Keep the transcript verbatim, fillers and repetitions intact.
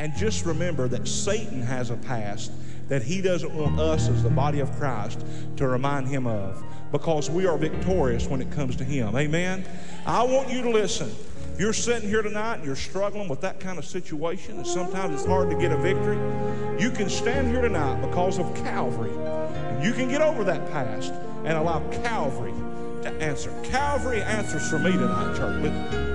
And just remember that Satan has a past that he doesn't want us as the body of Christ to remind him of, because we are victorious when it comes to him. Amen? I want you to listen. If you're sitting here tonight and you're struggling with that kind of situation, and sometimes it's hard to get a victory, you can stand here tonight because of Calvary. And you can get over that past and allow Calvary to answer. Calvary answers for me tonight, church.